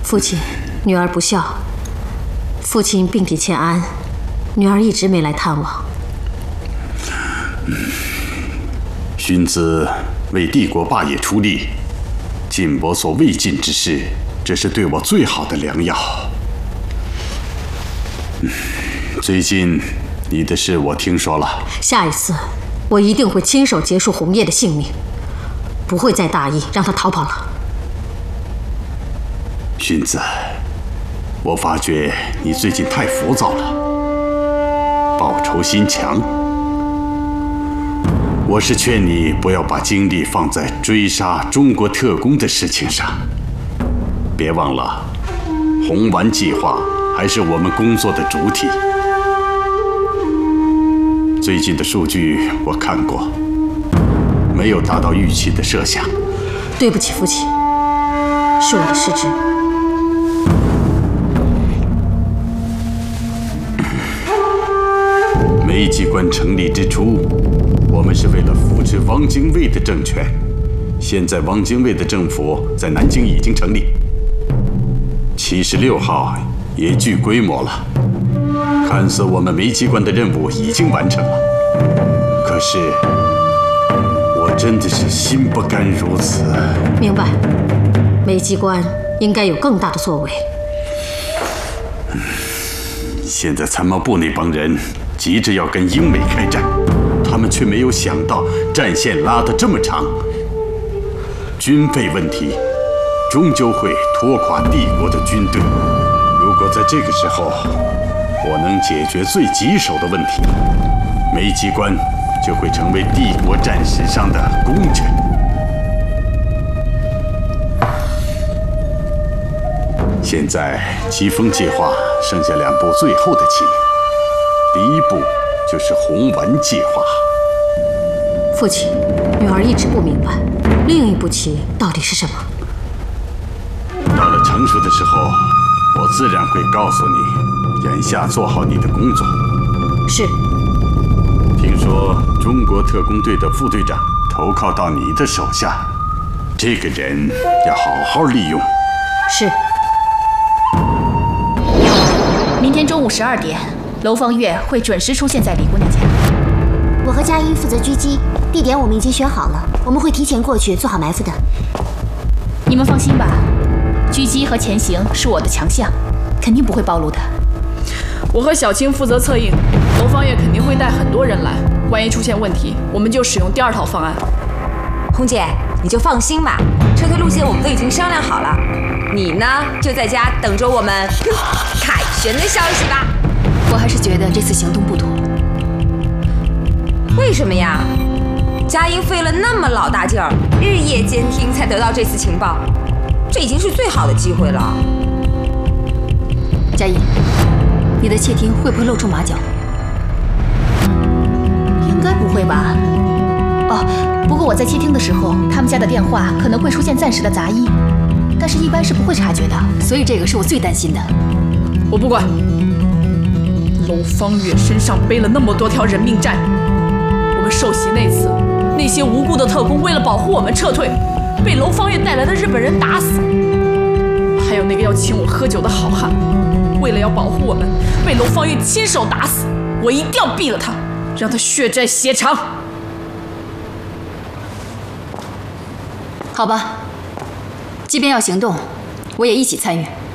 父亲，女儿不孝。父亲病体欠安，女儿一直没来探望。 荀子为帝国霸业出力，尽我所未尽之事，这是对我最好的良药。最近你的事我听说了， 下一次我一定会亲手结束红叶的性命，不会再大意让他逃跑了。 荀子，我发觉你最近太浮躁了，报仇心强。我是劝你不要把精力放在追杀中国特工的事情上，别忘了，红丸计划还是我们工作的主体。最近的数据我看过，没有达到预期的设想。 对不起，父亲，是我的失职。 梅机关成立之初，我们是为了扶持汪精卫的政权。现在汪精卫的政府在南京已经成立，76号也具规模了。看似我们梅机关的任务已经完成了，可是我真的是心不甘如此。 明白，梅机关应该有更大的作为。 现在参谋部那帮人急着要跟英美开战，他们却没有想到战线拉得这么长，军费问题终究会拖垮帝国的军队。如果在这个时候我能解决最棘手的问题，梅机关就会成为帝国战史上的功臣。现在疾风计划剩下2步最后的棋，第一步就是红丸计划。 父亲，女儿一直不明白，另一步棋到底是什么？ 到了成熟的时候，我自然会告诉你。眼下做好你的工作。 是。 听说中国特工队的副队长投靠到你的手下，这个人要好好利用。 是。 明天中午12点，楼方月会准时出现在李姑娘家。 我和佳音负责狙击，地点我们已经选好了，我们会提前过去做好埋伏的。 你们放心吧，狙击和前行是我的强项，肯定不会暴露的。 我和小青负责策应，楼方月肯定会带很多人来，万一出现问题，我们就使用第2套方案。 红姐，你就放心吧，撤退路线我们都已经商量好了，你呢就在家等着我们凯旋的消息吧。 我还是觉得这次行动不妥。 为什么呀？佳音费了那么老大劲儿，日夜监听才得到这次情报，这已经是最好的机会了。 佳音，你的窃听会不会露出马脚？应该不会吧？哦，不过我在窃听的时候，他们家的电话可能会出现暂时的杂音，但是一般是不会察觉的，所以这个是我最担心的。 我不管。楼方月身上背了那么多条人命债，我们受袭那次，那些无辜的特工为了保护我们撤退，被楼方月带来的日本人打死。还有那个要请我喝酒的好汉，为了要保护我们，被楼方月亲手打死。我一定要毙了他，让他血债血偿。 好吧，即便要行动，我也一起参与。